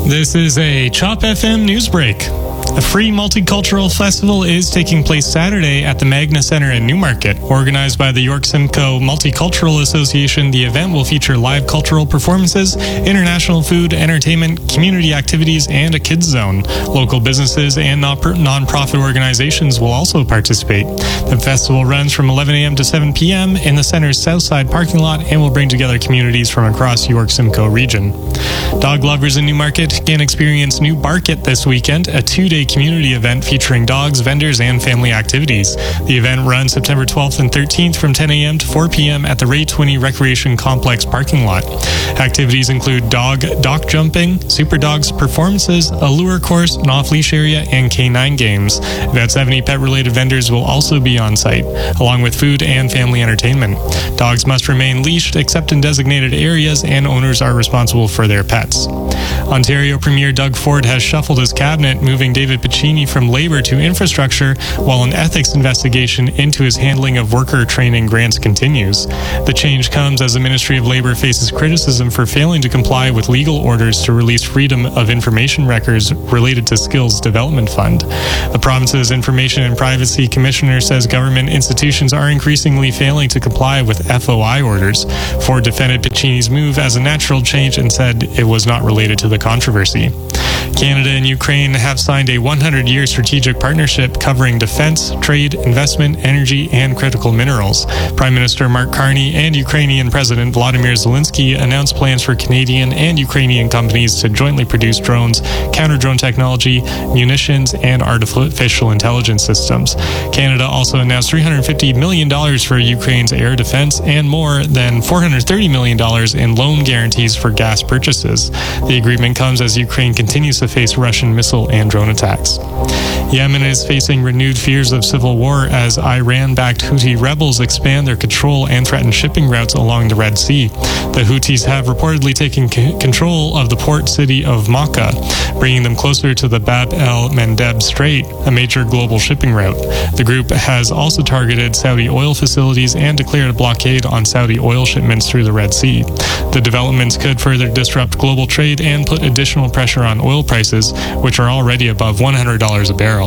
This is a CHOP FM news break. A free multicultural festival is taking place Saturday at the Magna Center in Newmarket. Organized by the York Simcoe Multicultural Association, the event will feature live cultural performances, international food, entertainment, community activities, and a kids zone. Local businesses and non-profit organizations will also participate. The festival runs from 11 a.m. to 7 p.m. in the center's Southside parking lot and will bring together communities from across York Simcoe region. Dog lovers in Newmarket can experience New Barket this weekend, a two-day community event featuring dogs, vendors, and family activities. The event runs September 12th and 13th from 10 a.m. to 4 p.m. at the Ray Twinney Recreation Complex parking lot. Activities include dock jumping, super dogs performances, a lure course, an off-leash area, and K9 games. About 70 pet-related vendors will also be on site, along with food and family entertainment. Dogs must remain leashed except in designated areas, and owners are responsible for their pets. Ontario Premier Doug Ford has shuffled his cabinet, moving David Piccini from Labour to Infrastructure, while an ethics investigation into his handling of worker training grants continues. The change comes as the Ministry of Labour faces criticism for failing to comply with legal orders to release Freedom of Information records related to Skills Development Fund. The province's Information and Privacy Commissioner says government institutions are increasingly failing to comply with FOI orders. Ford defended Piccini's move as a natural change and said it was not related to the controversy. Canada and Ukraine have signed a 100-year strategic partnership covering defense, trade, investment, energy, and critical minerals. Prime Minister Mark Carney and Ukrainian President Volodymyr Zelensky announced plans for Canadian and Ukrainian companies to jointly produce drones, counter-drone technology, munitions, and artificial intelligence systems. Canada also announced $350 million for Ukraine's air defense and more than $430 million in loan guarantees for gas purchases. The agreement comes as Ukraine continues to face Russian missile and drone attacks. Yemen is facing renewed fears of civil war as Iran-backed Houthi rebels expand their control and threaten shipping routes along the Red Sea. The Houthis have reportedly taken control of the port city of Makkah, bringing them closer to the Bab el-Mandeb Strait, a major global shipping route. The group has also targeted Saudi oil facilities and declared a blockade on Saudi oil shipments through the Red Sea. The developments could further disrupt global trade and put additional pressure on oil prices, which are already above $100 a barrel.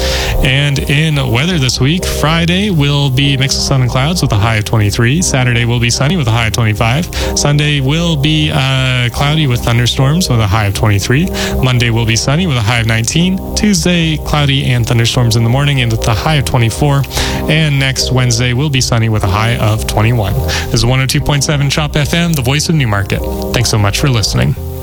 And in weather this week, Friday will be mixed of sun and clouds with a high of 23. Saturday will be sunny with a high of 25. Sunday will be cloudy with thunderstorms with a high of 23. Monday will be sunny with a high of 19. Tuesday, cloudy and thunderstorms in the morning and with a high of 24. And next Wednesday will be sunny with a high of 21. This is 102.7 CHOP FM, the voice of Newmarket. Thanks so much for listening.